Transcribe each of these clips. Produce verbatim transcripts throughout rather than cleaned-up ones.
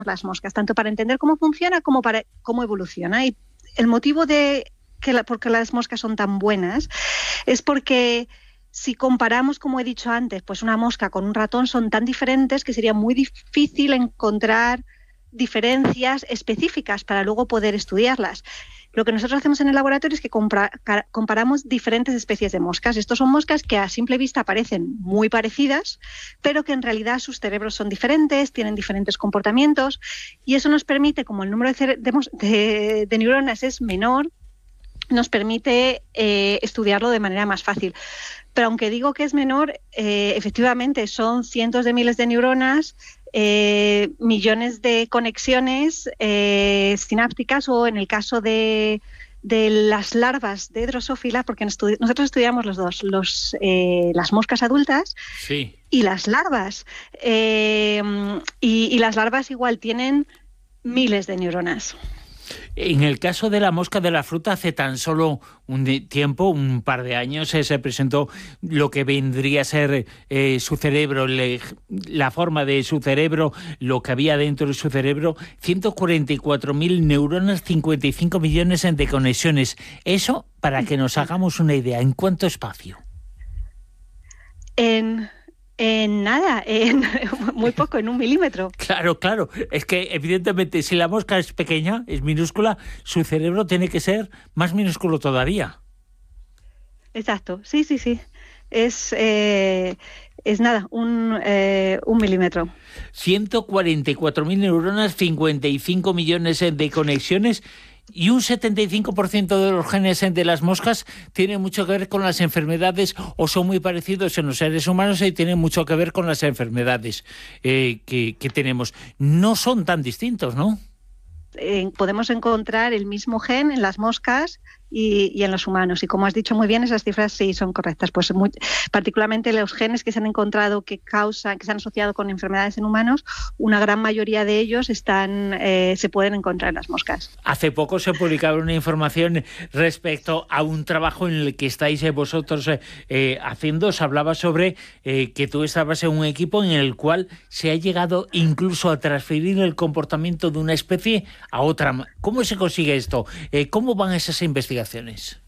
las moscas, tanto para entender cómo funciona como para cómo evoluciona. Y el motivo de que la, por qué las moscas son tan buenas es porque si comparamos, como he dicho antes, pues una mosca con un ratón son tan diferentes que sería muy difícil encontrar diferencias específicas para luego poder estudiarlas. Lo que nosotros hacemos en el laboratorio es que compra, comparamos diferentes especies de moscas. Estos son moscas que a simple vista parecen muy parecidas, pero que en realidad sus cerebros son diferentes, tienen diferentes comportamientos, y eso nos permite, como el número de, de, de, de neuronas es menor, nos permite eh, estudiarlo de manera más fácil. Pero aunque digo que es menor, eh, efectivamente son cientos de miles de neuronas, eh, millones de conexiones eh, sinápticas, o en el caso de, de las larvas de Drosophila, porque nosotros estudiamos los dos, los, eh, las moscas adultas sí. y las larvas. Eh, y, y las larvas igual tienen miles de neuronas. En el caso de la mosca de la fruta, hace tan solo un tiempo, un par de años, eh, se presentó lo que vendría a ser eh, su cerebro, le, la forma de su cerebro, lo que había dentro de su cerebro, ciento cuarenta y cuatro mil neuronas, cincuenta y cinco millones de conexiones. Eso, para que nos hagamos una idea, ¿en cuánto espacio? En... En nada, en muy poco, en un milímetro. Claro, claro. Es que evidentemente si la mosca es pequeña, es minúscula, su cerebro tiene que ser más minúsculo todavía. Exacto, sí, sí, sí. Es, eh, es nada, un, eh, un milímetro. ciento cuarenta y cuatro mil neuronas, cincuenta y cinco millones de conexiones. Y un setenta y cinco por ciento de los genes de las moscas tienen mucho que ver con las enfermedades, o son muy parecidos en los seres humanos y tienen mucho que ver con las enfermedades eh, que, que tenemos. No son tan distintos, ¿no? Eh, podemos encontrar el mismo gen en las moscas y, y en los humanos. Y como has dicho muy bien, esas cifras sí son correctas. Pues muy, particularmente los genes que se han encontrado que causan, que se han asociado con enfermedades en humanos, una gran mayoría de ellos están, eh, se pueden encontrar en las moscas. Hace poco se publicaba una información respecto a un trabajo en el que estáis vosotros eh, haciendo. Os hablaba sobre eh, que tú estabas en un equipo en el cual se ha llegado incluso a transferir el comportamiento de una especie a otra. ¿Cómo se consigue esto? Eh, ¿Cómo van esas investigaciones?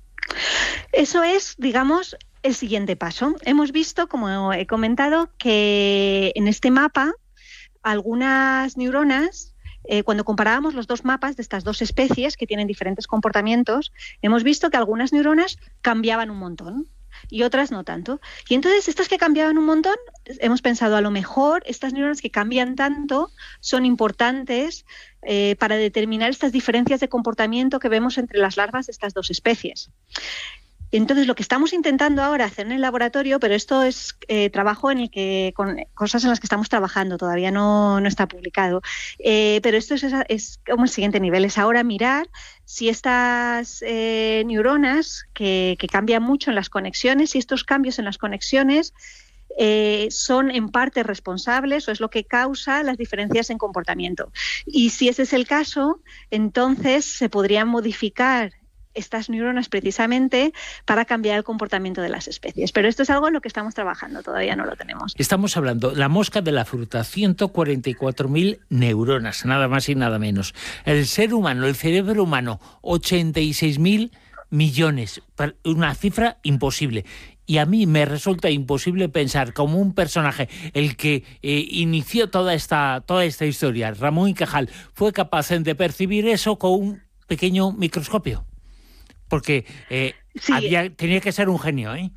Eso es, digamos, el siguiente paso. Hemos visto, como he comentado, que en este mapa algunas neuronas, eh, cuando comparábamos los dos mapas de estas dos especies que tienen diferentes comportamientos, hemos visto que algunas neuronas cambiaban un montón y otras no tanto. Y entonces estas que cambiaban un montón, hemos pensado, a lo mejor estas neuronas que cambian tanto son importantes eh, para determinar estas diferencias de comportamiento que vemos entre las larvas de estas dos especies. Entonces, lo que estamos intentando ahora hacer en el laboratorio, pero esto es eh, trabajo en el que, con cosas en las que estamos trabajando, todavía no, no está publicado, eh, pero esto es, es como el siguiente nivel, es ahora mirar si estas eh, neuronas que, que cambian mucho en las conexiones, si estos cambios en las conexiones Eh, son en parte responsables o es lo que causa las diferencias en comportamiento. Y si ese es el caso, entonces se podrían modificar estas neuronas precisamente para cambiar el comportamiento de las especies. Pero esto es algo en lo que estamos trabajando, todavía no lo tenemos. Estamos hablando, la mosca de la fruta, ciento cuarenta y cuatro mil neuronas, nada más y nada menos. El ser humano, el cerebro humano, ochenta y seis mil millones, una cifra imposible. Y a mí me resulta imposible pensar como un personaje, el que eh, inició toda esta, toda esta historia, Ramón y Cajal, fue capaz de percibir eso con un pequeño microscopio. Porque eh, sí. había, tenía que ser un genio, ¿eh?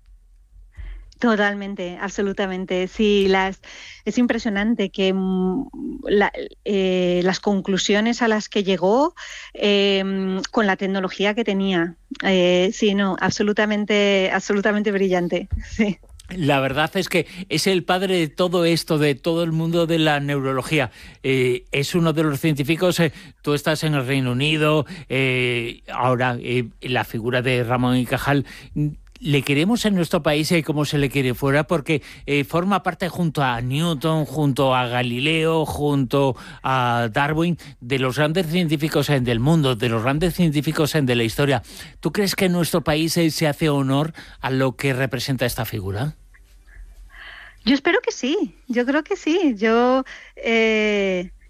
Totalmente, absolutamente. Sí, las, es impresionante que la, eh, las conclusiones a las que llegó eh, con la tecnología que tenía. Eh, sí, no, absolutamente, absolutamente brillante. Sí. La verdad es que es el padre de todo esto, de todo el mundo de la neurología. Eh, es uno de los científicos, eh, tú estás en el Reino Unido, eh, ahora eh, la figura de Ramón y Cajal. Le queremos en nuestro país eh, como se le quiere fuera, porque eh, forma parte junto a Newton, junto a Galileo, junto a Darwin, de los grandes científicos eh, del mundo, de los grandes científicos eh, de la historia. ¿Tú crees que en nuestro país eh, se hace honor a lo que representa esta figura? Yo espero que sí, yo creo que sí. Yo... Eh...